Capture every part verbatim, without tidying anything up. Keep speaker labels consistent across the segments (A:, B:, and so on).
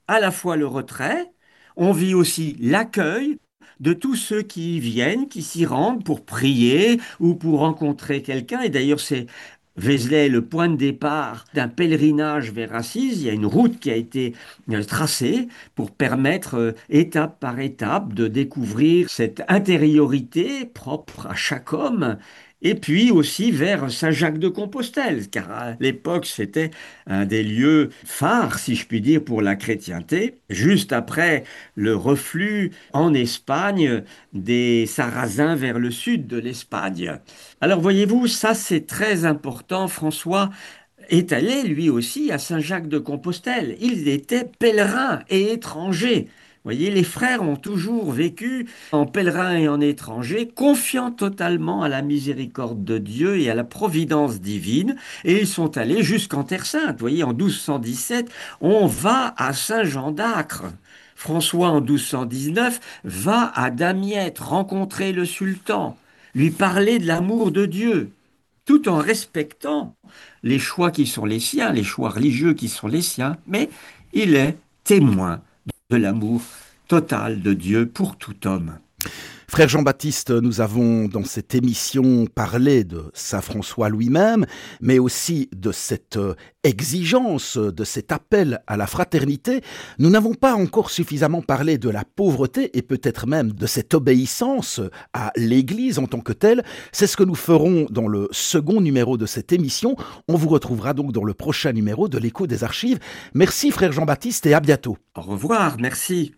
A: à la fois le retrait, on vit aussi l'accueil de tous ceux qui y viennent, qui s'y rendent pour prier ou pour rencontrer quelqu'un. Et d'ailleurs, c'est Vézelay est le point de départ d'un pèlerinage vers Assise. Il y a une route qui a été euh, tracée pour permettre, euh, étape par étape, de découvrir cette intériorité propre à chaque homme. Et puis aussi vers Saint-Jacques-de-Compostelle, car à l'époque c'était un des lieux phares, si je puis dire, pour la chrétienté, juste après le reflux en Espagne des Sarrasins vers le sud de l'Espagne. Alors voyez-vous, ça c'est très important. François est allé lui aussi à Saint-Jacques-de-Compostelle. Il était pèlerin et étranger. Voyez, les frères ont toujours vécu en pèlerin et en étranger, confiant totalement à la miséricorde de Dieu et à la providence divine, et ils sont allés jusqu'en Terre Sainte. Voyez, en douze cent dix-sept, on va à Saint-Jean d'Acre. François, en douze cent dix-neuf, va à Damiette rencontrer le sultan, lui parler de l'amour de Dieu, tout en respectant les choix qui sont les siens, les choix religieux qui sont les siens, mais il est témoin de l'amour total de Dieu pour tout homme.
B: Frère Jean-Baptiste, nous avons dans cette émission parlé de Saint François lui-même, mais aussi de cette exigence, de cet appel à la fraternité. Nous n'avons pas encore suffisamment parlé de la pauvreté et peut-être même de cette obéissance à l'Église en tant que telle. C'est ce que nous ferons dans le second numéro de cette émission. On vous retrouvera donc dans le prochain numéro de l'Écho des Archives. Merci Frère Jean-Baptiste et à bientôt.
A: Au revoir, merci.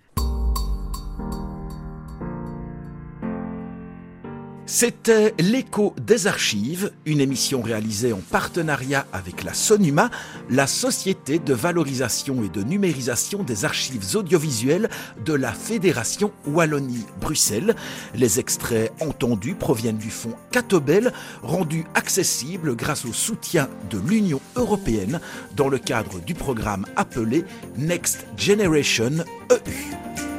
B: C'était l'Écho des Archives, une émission réalisée en partenariat avec la SONUMA, la Société de valorisation et de numérisation des archives audiovisuelles de la Fédération Wallonie-Bruxelles. Les extraits entendus proviennent du fonds Catobel, rendu accessible grâce au soutien de l'Union européenne dans le cadre du programme appelé Next Generation E U.